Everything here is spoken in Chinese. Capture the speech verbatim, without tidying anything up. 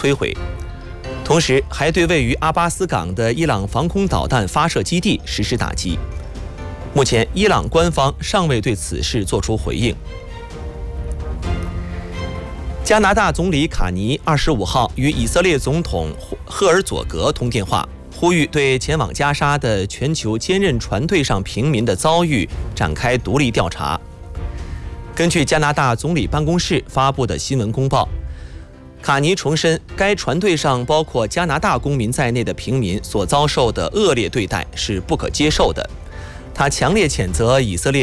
摧毁，同时还对位于阿巴斯港的伊朗防空导弹发射基地实施打击。目前，伊朗官方尚未对此事作出回应。加拿大总理卡尼二十五号与以色列总统赫尔佐格通电话，呼吁对前往加沙的全球坚韧船队上平民的遭遇展开独立调查。根据加拿大总理办公室发布的新闻公报，卡尼重申，该船队上包括加拿大公民在内的平民所遭受的恶劣对待是不可接受的。他强烈谴责以色列